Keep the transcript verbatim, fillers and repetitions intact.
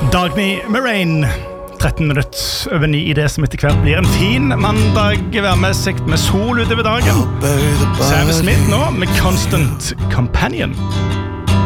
Dagny Murrain, tretten minutter over ni I det som etter hvert blir en fin mandag. Vær med sikt med sol utover dagen. Sam Smith nå med Constant Companion.